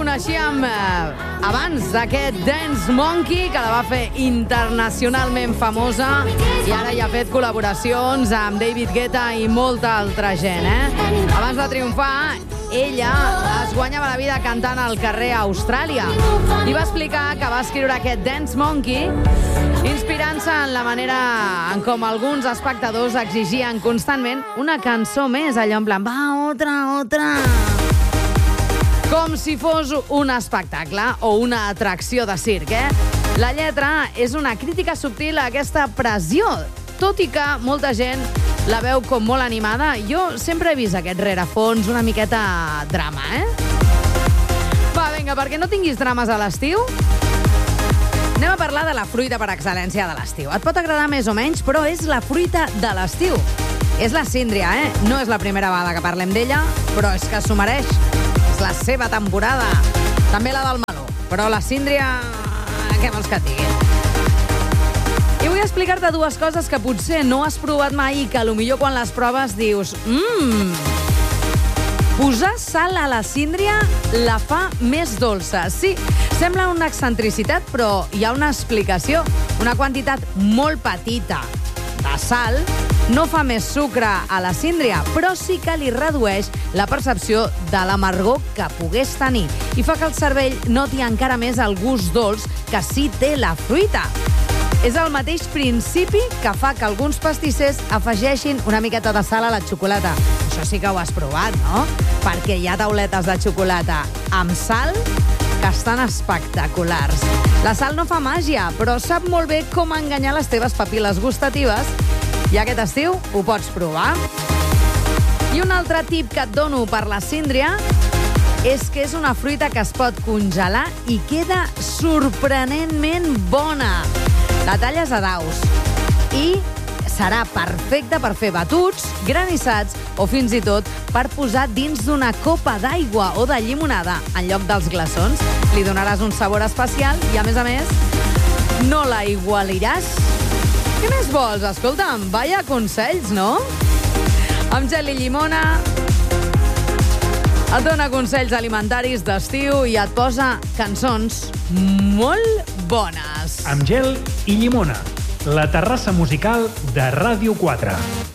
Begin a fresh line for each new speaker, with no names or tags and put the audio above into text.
coneixíem abans d'aquest Dance Monkey, que la va fer internacionalment famosa i ara ja ha fet col·laboracions amb David Guetta i molta altra gent, Abans de triomfar, ella es guanyava la vida cantant al carrer a Austràlia i va explicar que va escriure aquest Dance Monkey inspirant-se en la manera en com alguns espectadors exigien constantment una cançó més, allò en plan, va, otra. Com si fos un espectacle o una atracció de circ, La lletra és una crítica subtil a aquesta pressió, tot i que molta gent la veu com molt animada. Jo sempre he vist aquest rerefons una miqueta drama, Va, vinga, perquè no tinguis drames a l'estiu, anem a parlar de la fruita per excel·lència de l'estiu. Et pot agradar més o menys, però és la fruita de l'estiu. És la síndria, No és la primera vegada que parlem d'ella, però és que s'ho mereix. És la seva temporada. També la del meló. Però la síndria, què vols que et digui? I vull explicar-te dues coses que potser no has provat mai i que potser quan les proves dius posar sal a la síndria la fa més dolça. Sí, sembla una excentricitat, però hi ha una explicació. Una quantitat molt petita de sal no fa més sucre a la síndria, però sí que li redueix la percepció de l'amargor que pogués tenir i fa que el cervell noti encara més el gust dolç que sí té la fruita. És el mateix principi que fa que alguns pastissers afegeixin una miqueta de sal a la xocolata. Això sí que ho has provat, no? Perquè hi ha tauletes de xocolata amb sal que estan espectaculars. La sal no fa màgia, però sap molt bé com enganyar les teves papil·les gustatives i aquest estiu ho pots provar. I un altre tip que et dono per la síndria és que és una fruita que es pot congelar i queda sorprenentment bona. La talles a daus i serà perfecta per fer batuts, granissats o fins i tot per posar dins d'una copa d'aigua o de llimonada en lloc dels glaçons. Li donaràs un sabor especial i, a més, no la igualiràs. Què més vols? Escolta'm, vaya consells, no? Amb gel i llimona et dona consells alimentaris d'estiu i et posa cançons molt bones.
Amb gel i llimona, la terrassa musical de Ràdio 4.